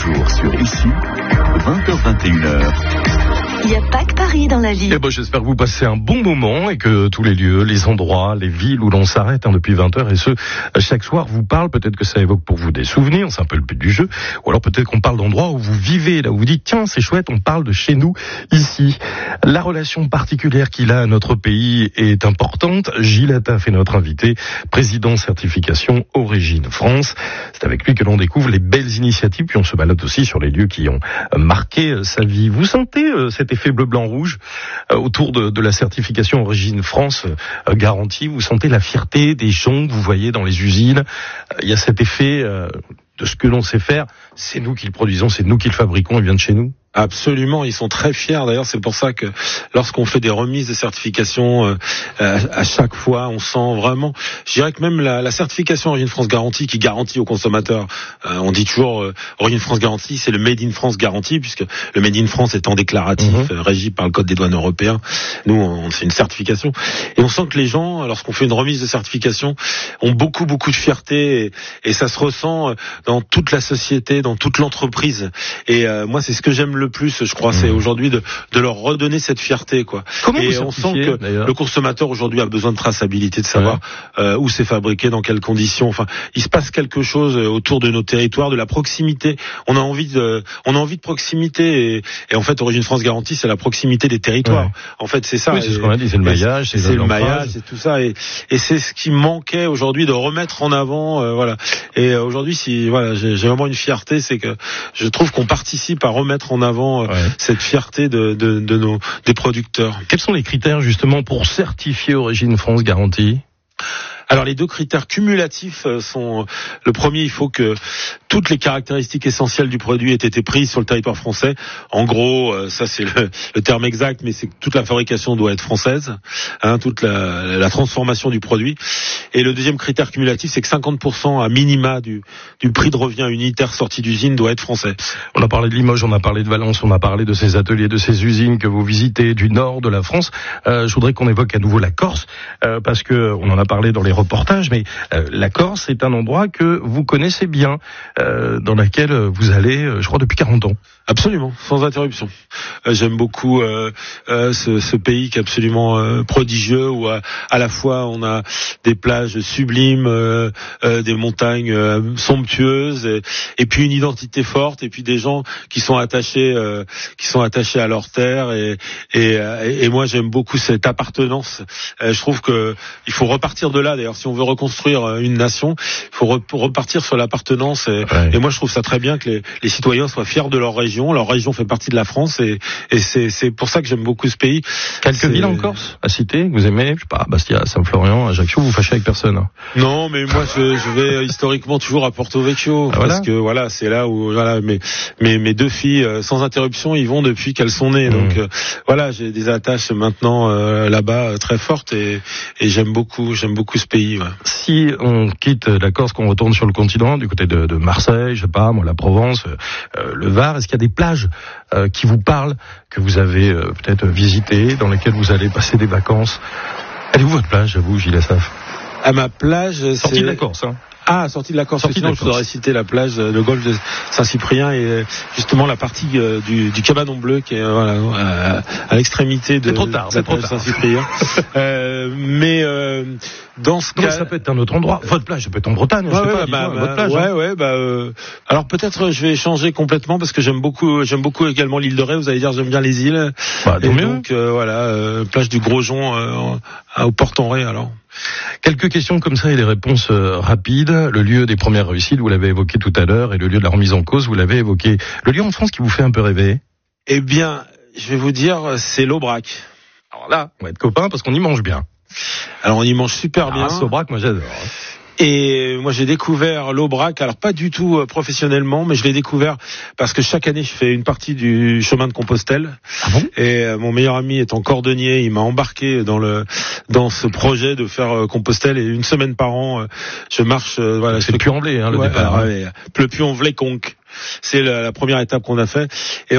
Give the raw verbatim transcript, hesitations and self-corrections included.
jour sur Ici, vingt heures vingt et une heures. Il n'y a pas que Paris dans la vie. Eh ben, j'espère que vous passez un bon moment et que tous les lieux, les endroits, les villes où l'on s'arrête hein, depuis vingt heures et ce, chaque soir vous parle. Peut-être que ça évoque pour vous des souvenirs, c'est un peu le but du jeu. Ou alors peut-être qu'on parle d'endroits où vous vivez, là où vous dites tiens c'est chouette, on parle de chez nous, ici. La relation particulière qu'il a à notre pays est importante. Gilles Attaf est notre invité, président certification Origine France. C'est avec lui que l'on découvre les belles initiatives, puis on se balade aussi sur les lieux qui ont marqué sa vie. Vous sentez euh, cet effet bleu-blanc-rouge euh, autour de, de la certification Origine France euh, garantie? Vous sentez la fierté des gens que vous voyez dans les usines? Il euh, y a cet effet euh, de ce que l'on sait faire, c'est nous qui le produisons, c'est nous qui le fabriquons, il vient de chez nous? Absolument, ils sont très fiers. D'ailleurs, c'est pour ça que lorsqu'on fait des remises de certification, euh, à chaque fois, on sent vraiment. Je dirais que même la, la certification Origine France Garantie, qui garantit aux consommateurs, euh, on dit toujours euh, Origine France Garantie, c'est le Made in France Garantie, puisque le Made in France étant déclaratif, mmh. euh, régi par le Code des douanes européens. Nous, on fait une certification, et on sent que les gens, lorsqu'on fait une remise de certification, ont beaucoup, beaucoup de fierté, et, et ça se ressent dans toute la société, dans toute l'entreprise. Et euh, moi, c'est ce que j'aime le le plus, je crois, mmh. c'est aujourd'hui de, de leur redonner cette fierté, quoi. Comment et on sent que d'ailleurs le consommateur aujourd'hui a besoin de traçabilité, de savoir ouais. euh, où c'est fabriqué, dans quelles conditions. Enfin, il se passe quelque chose autour de nos territoires, de la proximité. On a envie de, on a envie de proximité, et, et en fait, Origine France Garantie, c'est la proximité des territoires. Ouais. En fait, c'est ça. Oui, c'est ce qu'on a dit, c'est le maillage, c'est, c'est le maillage, c'est tout ça, et, et c'est ce qui manquait aujourd'hui de remettre en avant, euh, voilà. Et euh, aujourd'hui, si voilà, j'ai, j'ai vraiment une fierté, c'est que je trouve qu'on participe à remettre en avant Ouais. cette fierté de, de, de nos des producteurs. Quels sont les critères justement pour certifier Origine France Garantie? Alors les deux critères cumulatifs sont, le premier, il faut que toutes les caractéristiques essentielles du produit aient été prises sur le territoire français. En gros, ça c'est le, le terme exact, mais c'est que toute la fabrication doit être française, hein, toute la, la transformation du produit. Et le deuxième critère cumulatif, c'est que cinquante pour cent à minima du, du prix de revient unitaire sorti d'usine doit être français. On a parlé de Limoges, on a parlé de Valence, on a parlé de ces ateliers, de ces usines que vous visitez du nord de la France. Euh, je voudrais qu'on évoque à nouveau la Corse, euh, parce que on en a parlé dans les reportages, mais euh, la Corse est un endroit que vous connaissez bien, euh, dans lequel vous allez, euh, je crois, depuis quarante ans. Absolument, sans interruption. Euh, j'aime beaucoup euh, euh, ce, ce pays qui est absolument euh, prodigieux, où à, à la fois on a des plages sublimes, euh, euh, des montagnes euh, somptueuses, et, et puis une identité forte, et puis des gens qui sont attachés, euh, qui sont attachés à leur terre. Et, et, et moi, j'aime beaucoup cette appartenance. Euh, je trouve que il faut repartir de là. D'ailleurs, si on veut reconstruire une nation, il faut re- repartir sur l'appartenance. Et, ouais. et moi, je trouve ça très bien que les, les citoyens soient fiers de leur région. Leur région fait partie de la France, et, et c'est, c'est pour ça que j'aime beaucoup ce pays. Quelques c'est... villes en Corse à citer, vous aimez? Je sais pas, Bastia, Saint-Florian, Ajaccio, vous fâchez avec personne? Hein. Non, mais moi je, je vais historiquement toujours à Porto Vecchio, ah, parce voilà. que voilà, c'est là où voilà, mes, mes, mes deux filles euh, sans interruption, ils vont depuis qu'elles sont nées. Mmh. Donc euh, voilà, j'ai des attaches maintenant euh, là-bas euh, très fortes, et, et j'aime beaucoup, j'aime beaucoup ce pays. Ouais. Si on quitte la Corse, qu'on retourne sur le continent, du côté de, de Marseille, je sais pas, moi la Provence, euh, le Var, est-ce qu'il y a des plages euh, qui vous parlent, que vous avez euh, peut-être visitées, dans lesquelles vous allez passer des vacances? Elle est où votre plage, vous, Gilles Attaf? À ma plage, sortie c'est... de la Corse, hein. Ah, sortie de la Corse. Sortie sinon, de la je voudrais citer la plage, le golfe de Saint-Cyprien, et justement la partie euh, du, du cabanon bleu qui est euh, voilà, à, à l'extrémité de, c'est trop tard, de c'est trop tard. Saint-Cyprien. euh, mais euh, dans ce non, cas, ça peut être un autre endroit. Votre plage, ça peut être en Bretagne. Ouais, je sais ouais, pas, bah, bah, votre plage. Ouais, hein. ouais, bah. Euh, alors peut-être je vais changer complètement, parce que j'aime beaucoup, j'aime beaucoup également l'île de Ré. Vous allez dire, j'aime bien les îles. Bah, et donc euh, voilà, euh, plage du Grosjean euh, au Port-en-Ré. Alors. Quelques questions comme ça et des réponses euh, rapides. Le lieu des premières réussites, vous l'avez évoqué tout à l'heure, et le lieu de la remise en cause, vous l'avez évoqué. Le lieu en France qui vous fait un peu rêver? Eh bien, je vais vous dire, c'est l'Aubrac. Alors là, on va être copains parce qu'on y mange bien. Alors on y mange super bien. Ah, Aubrac, moi j'adore. Et moi j'ai découvert l'Aubrac, alors pas du tout euh, professionnellement, mais je l'ai découvert parce que chaque année je fais une partie du chemin de Compostelle. Ah bon? Et euh, mon meilleur ami étant cordonnier, il m'a embarqué dans le dans ce projet de faire euh, Compostelle, et une semaine par an euh, je marche. Euh, voilà, c'est le Puy-en-Velay, hein, le ouais, départ. Ouais, le Puy-en-Velay conque. C'est la, la première étape qu'on a fait. Et